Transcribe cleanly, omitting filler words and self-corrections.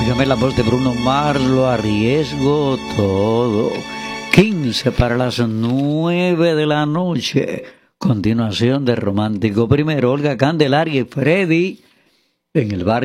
Óigame la voz de Bruno Mars, lo arriesgo todo. 15 para las 9 de la noche. Continuación de Romántico Primero, Olga Candelaria y Freddy en el barrio.